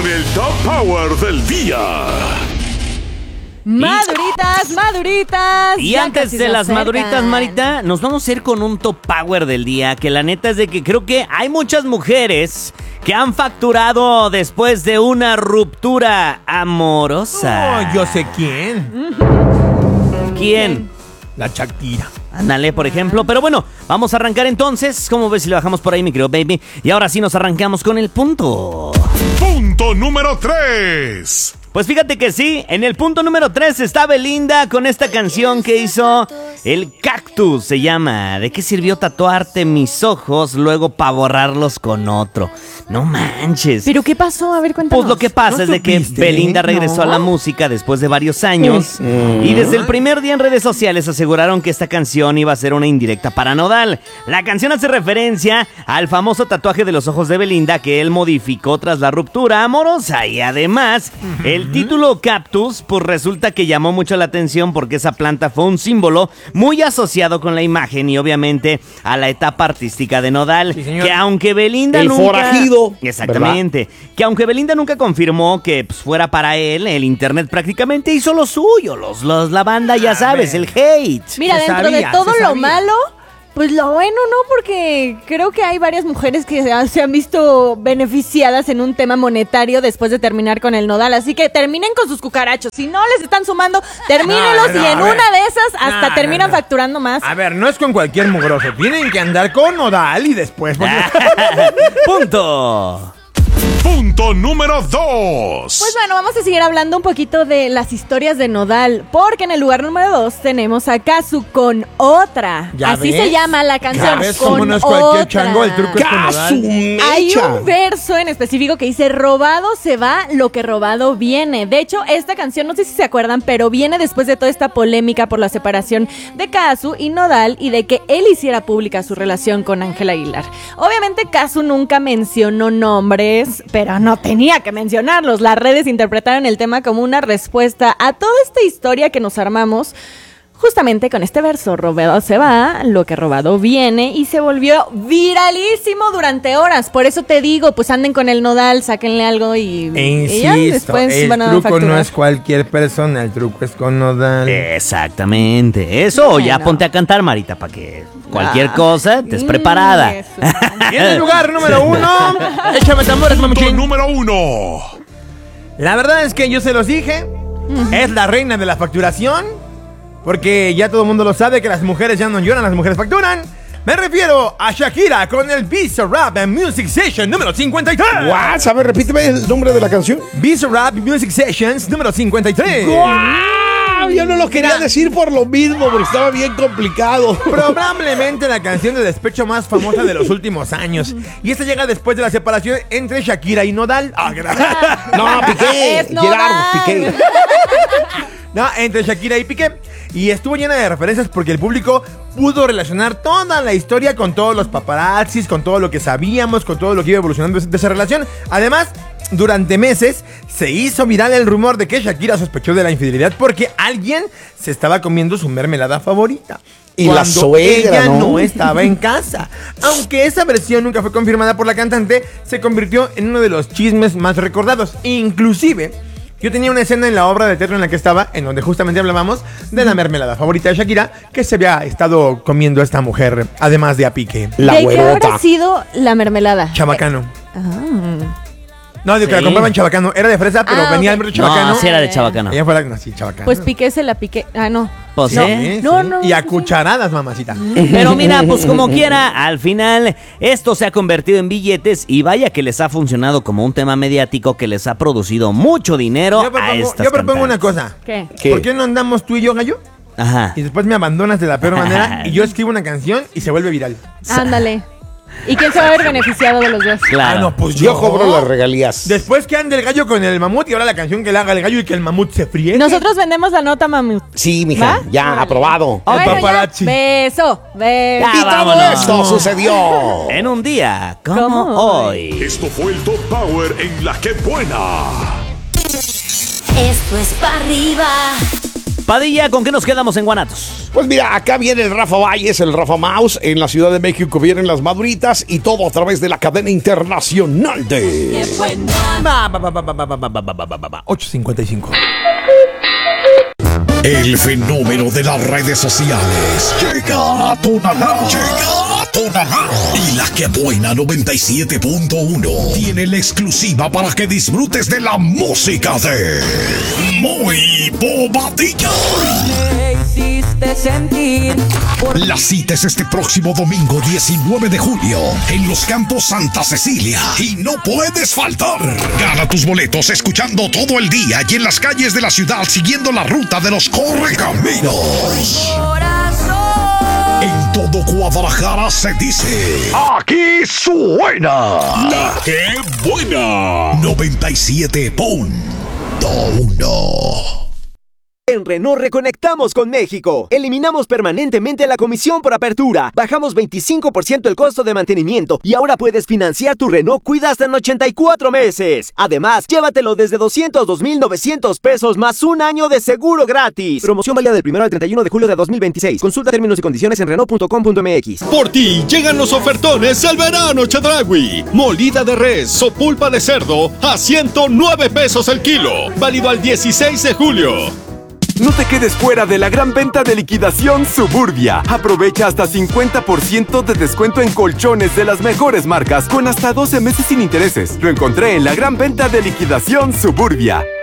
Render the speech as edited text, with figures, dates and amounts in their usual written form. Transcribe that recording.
con el Top Power del día. Maduritas. Y antes de las maduritas, Marita, nos vamos a ir con un Top Power del día. Que la neta es de que creo que hay muchas mujeres que han facturado después de una ruptura amorosa. Oh, yo sé quién. ¿Quién? La Shakira. Ándale, por ejemplo. Pero bueno, vamos a arrancar entonces. ¿Cómo ves si le bajamos por ahí, mi querido baby? Y ahora sí nos arrancamos con el punto. Punto número 3. Pues fíjate que sí, en el punto número 3 está Belinda con esta canción que hizo El Cactus, se llama. ¿De qué sirvió tatuarte mis ojos luego para borrarlos con otro? No manches. ¿Pero qué pasó? A ver, cuéntanos. Pues lo que pasa es de que Belinda regresó a la música después de varios años y desde el primer día en redes sociales aseguraron que esta canción iba a ser una indirecta para Nodal. La canción hace referencia al famoso tatuaje de los ojos de Belinda que él modificó tras la ruptura amorosa y además el título Cactus pues resulta que llamó mucho la atención porque esa planta fue un símbolo muy asociado con la imagen y obviamente a la etapa artística de Nodal, sí, señor. Que aunque Belinda el nunca... forajido. Exactamente. ¿Verdad? Que aunque Belinda nunca confirmó que pues, fuera para él, el internet prácticamente hizo lo suyo. La banda, ya sabes, el hate. Mira, dentro de todo lo malo, pues lo bueno, ¿no? Porque creo que hay varias mujeres que se han visto beneficiadas en un tema monetario después de terminar con el Nodal. Así que terminen con sus cucarachos. Si no les están sumando, termínenlos y en una de esas hasta terminan facturando más. A ver, no es con cualquier mugroso. Tienen que andar con Nodal y después... ¡Punto! Punto número 2. Pues bueno, vamos a seguir hablando un poquito de las historias de Nodal, porque en el lugar número 2 tenemos a Kazu con Otra. Así se llama la canción. ¿Ya ves con cómo no es cualquier otra. chango? El truco es con Nodal. Hay un verso en específico que dice: robado se va lo que robado viene. De hecho, esta canción, no sé si se acuerdan, pero viene después de toda esta polémica por la separación de Kazu y Nodal y de que él hiciera pública su relación con Ángela Aguilar. Obviamente Kazu nunca mencionó nombres, pero no tenía que mencionarlos. Las redes interpretaron el tema como una respuesta a toda esta historia que nos armamos justamente con este verso: robado se va, lo que robado viene, y se volvió viralísimo durante horas. Por eso te digo, pues anden con el Nodal, sáquenle algo y insisto, y después el van a truco facturar. no es cualquier persona, el truco es con Nodal. Exactamente. Eso, Bueno. ya ponte a cantar, Marita, para que cualquier cosa estés preparada. Eso. Y en el lugar número 1, échame tambores, Punto mamuchín. número 1. La verdad es que yo se los dije, es la reina de la facturación, porque ya todo el mundo lo sabe que las mujeres ya no lloran, las mujeres facturan. Me refiero a Shakira con el Bizarrap Music Session número 53. What? A ver, repíteme el nombre de la canción. Bizarrap Music Sessions número 53. ¡Guau! Yo no lo quería decir por lo mismo, porque estaba bien complicado. Probablemente la canción de despecho más famosa de los últimos años. Y esta llega después de la separación entre Shakira y Nodal. No, Piqué. Es Nodal. Gerardo Piqué. No, entre Shakira y Piqué. Y estuvo llena de referencias porque el público pudo relacionar toda la historia con todos los paparazzis, con todo lo que sabíamos, con todo lo que iba evolucionando de esa relación. Además, durante meses se hizo viral el rumor de que Shakira sospechó de la infidelidad porque alguien se estaba comiendo su mermelada favorita. Y la suegra, ella ¿no? no estaba en casa. Aunque esa versión nunca fue confirmada por la cantante, se convirtió en uno de los chismes más recordados. Inclusive, yo tenía una escena en la obra de teatro en la que estaba, en donde justamente hablábamos de la mermelada favorita de Shakira, que se había estado comiendo esta mujer, además de a Piqué. La ¿De qué güerota. habrá sido la mermelada? Chabacano. No, digo que la compraban en Chabacano. Era de fresa, pero venía ok. el Chabacano. No, sí era de Chabacano. Ella fue la... No, sí, Chabacano. Pues Piqué se la piqué. Ah, no. Pues No, sí. Y a cucharadas, mamacita. Pero mira, pues como quiera, al final esto se ha convertido en billetes y vaya que les ha funcionado como un tema mediático que les ha producido mucho dinero a estas Yo propongo una cantantes. cosa. ¿Qué? ¿Qué? ¿Por qué no andamos tú y yo, gallo? Ajá. Y después me abandonas de la peor manera y yo escribo una canción y se vuelve viral. Ándale. ¿Y quién se va a ver beneficiado de los dos? Claro. Ah, no, pues Yo cobro las regalías. Después que ande el gallo con el mamut y ahora la canción que le haga el gallo y que el mamut se fríe. Nosotros vendemos la nota, mamut. Sí, mija, ¿Va? ya, Órale. aprobado. Al Bueno, ya. paparazzi. Beso. Ya, Y todo vámonos. esto sucedió En un día como ¿Cómo hoy. Esto fue el Top Power en La Que Buena. Esto es para arriba. Padilla, ¿con qué nos quedamos en Guanatos? Pues mira, acá viene el Rafa Valles, el Rafa Maus. En la Ciudad de México vienen las Maduritas y todo a través de la cadena internacional de... 8:55. El fenómeno de las redes sociales llega a Tonalá. Y la que buena 97.1 tiene la exclusiva para que disfrutes de la música de Muy Bobadilla. Me hiciste sentir. La cita es este próximo domingo 19 de julio en los Campos Santa Cecilia y no puedes faltar. Gana tus boletos escuchando todo el día y en las calles de la ciudad siguiendo la ruta de los Correcaminos. En todo Guadalajara se dice: aquí suena la que buena 97.1. En Renault reconectamos con México. Eliminamos permanentemente la comisión por apertura. Bajamos 25% el costo de mantenimiento y ahora puedes financiar tu Renault Kwid hasta en 84 meses. Además, llévatelo desde 202,900 pesos más un año de seguro gratis. Promoción válida del 1 al 31 de julio de 2026. Consulta términos y condiciones en Renault.com.mx. Por ti llegan los ofertones al verano Chedraui. Molida de res o pulpa de cerdo a 109 pesos el kilo. Válido al 16 de julio. No te quedes fuera de la gran venta de liquidación Suburbia. Aprovecha hasta 50% de descuento en colchones de las mejores marcas con hasta 12 meses sin intereses. Lo encontré en la gran venta de liquidación Suburbia.